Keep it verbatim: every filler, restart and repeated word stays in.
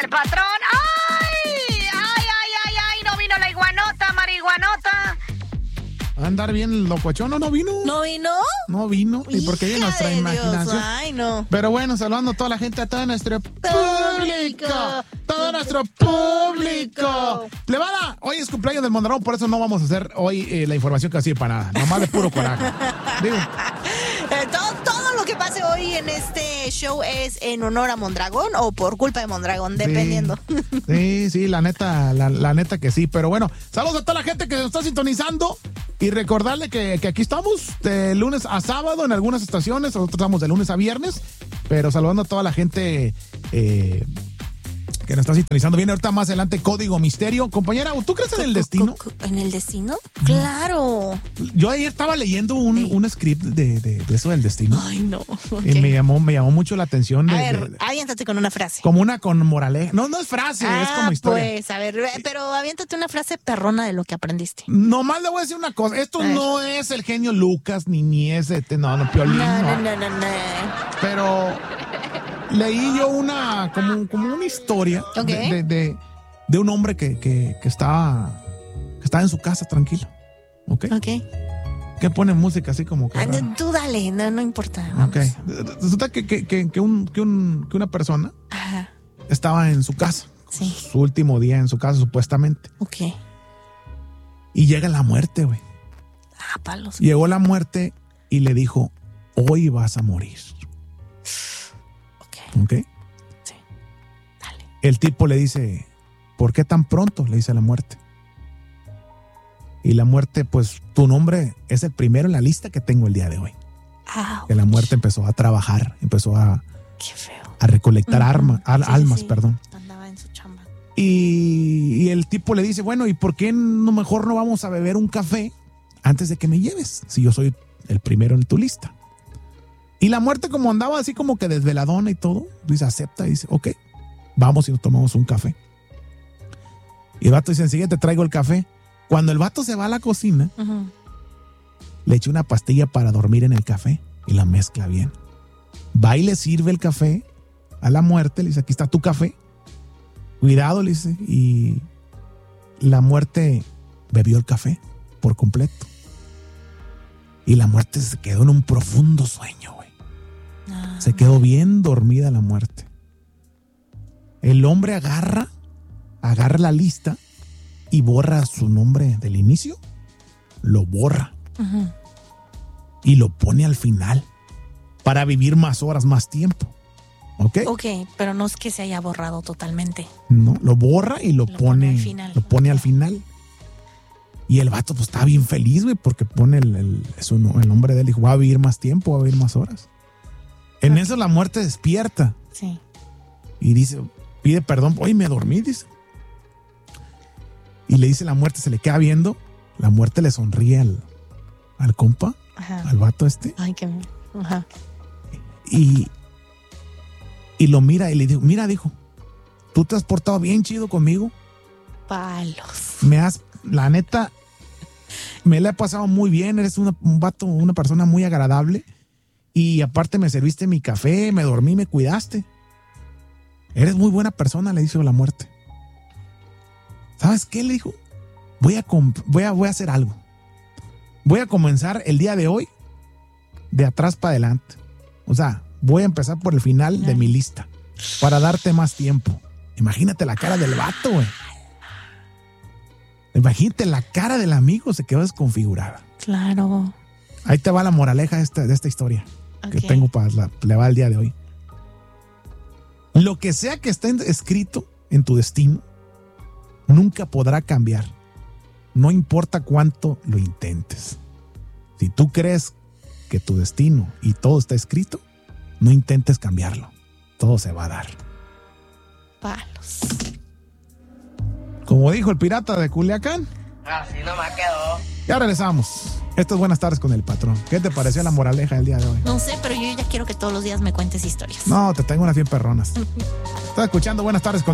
patrón. ¡Ay! ¡Ay, ay, ay, ay! No vino la iguanota, marihuanota. A andar bien locochón, ¿no? ¿No vino? ¿No vino? No vino. ¿Y por qué ella nuestra imaginación? Ay, no. Pero bueno, saludando a toda la gente, a todo nuestro público. Todo nuestro público. Plebada, hoy es cumpleaños del Mondragón, por eso no vamos a hacer hoy eh, la información casi para nada. Nomás de puro coraje. Digo. Eh, todo, todo lo que pase hoy en este show es en honor a Mondragón o por culpa de Mondragón, dependiendo. Sí, sí, sí, la neta, la, la neta que sí. Pero bueno, saludos a toda la gente que nos está sintonizando. Y recordarle que, que aquí estamos de lunes a sábado en algunas estaciones, nosotros estamos de lunes a viernes, pero saludando a toda la gente eh, que nos está sintonizando. Viene ahorita más adelante Código Misterio. Compañera, ¿tú crees en el destino? ¿En el destino? Claro. Yo ayer estaba leyendo un, sí. un script de, de, de eso del destino. Ay, no. Okay. Y me llamó, me llamó mucho la atención. De, a ver, de, aviéntate con una frase. Como una con moraleja. No, no es frase, ah, es como historia. Pues, a ver, pero aviéntate una frase perrona de lo que aprendiste. Nomás le voy a decir una cosa. Esto no es el genio Lucas, ni ni ese, no, no, Piolín. No, no, no, no, no, no. Pero leí yo una, como, como una historia okay. de, de, de, de un hombre que, que, que, estaba, que estaba en su casa tranquilo. ¿Ok? Ok. Que pone música así como que. Ah, tú dale, no, no importa. Vamos. Ok. Resulta que, que, que, que, un, que, un, que una persona Ajá. estaba en su casa. Sí. Su último día en su casa, supuestamente. Ok. Y llega la muerte, güey. Ah, palos. Llegó la muerte y le dijo: hoy vas a morir. Ok. Ok. Sí. Dale. El tipo le dice: ¿por qué tan pronto? Le dice a la muerte. Y la muerte, pues tu nombre es el primero en la lista que tengo el día de hoy. Ah, que la muerte empezó a trabajar, empezó a, qué feo. a recolectar uh-huh. arma, al, sí, almas, sí. perdón. Andaba en su chamba. Y, y el tipo le dice: bueno, ¿y por qué no mejor no vamos a beber un café antes de que me lleves? Si yo soy el primero en tu lista. Y la muerte, como andaba así como que desveladona y todo, dice, acepta y dice: ok, vamos y nos tomamos un café. Y el vato dice: enseguida te traigo el café. Cuando el vato se va a la cocina, uh-huh. le echa una pastilla para dormir en el café y la mezcla bien. Va y le sirve el café a la muerte, le dice: aquí está tu café. Cuidado, le dice. Y la muerte bebió el café por completo. Y la muerte se quedó en un profundo sueño, güey. Ah, se quedó bien dormida la muerte. El hombre agarra, agarra la lista y borra su nombre del inicio. Lo borra. Uh-huh. Y lo pone al final para vivir más horas, más tiempo. ¿Ok? Ok, pero no es que se haya borrado totalmente. No, lo borra y lo, lo pone, pone al final. Lo pone al final. Y el vato pues está bien feliz, güey, porque pone el, el, su, el nombre de él y dijo: va a vivir más tiempo, va a vivir más horas. En okay. eso la muerte despierta. Sí. Y dice, pide perdón. Oye, me dormí, dice. Y le dice la muerte, se le queda viendo. La muerte le sonríe al, al compa, ajá. al vato este. Ay, qué... Ajá. Y, y lo mira y le dijo: mira, dijo, tú te has portado bien chido conmigo. Palos. Me has, la neta, me la he pasado muy bien. Eres una, un vato, una persona muy agradable. Y aparte me serviste mi café, me dormí, me cuidaste. Eres muy buena persona, le dijo la muerte. ¿Sabes qué? Le dijo: voy a, comp- voy a, voy a hacer algo. Voy a comenzar el día de hoy de atrás para adelante. O sea, voy a empezar por el final de mi lista para darte más tiempo. Imagínate la cara del vato, güey. Imagínate la cara del amigo, se quedó desconfigurada. Claro. Ahí te va la moraleja de esta, de esta historia okay. que tengo para la, le va el día de hoy. Lo que sea que esté escrito en tu destino nunca podrá cambiar. No importa cuánto lo intentes. Si tú crees que tu destino y todo está escrito, no intentes cambiarlo. Todo se va a dar. Palos. Como dijo el pirata de Culiacán. Así nomás quedó. Ya regresamos. Esto es Buenas Tardes con el Patrón. ¿Qué te pareció la moraleja del día de hoy? No sé, pero yo ya quiero que todos los días me cuentes historias. No, te tengo unas bien perronas. Estás escuchando Buenas Tardes con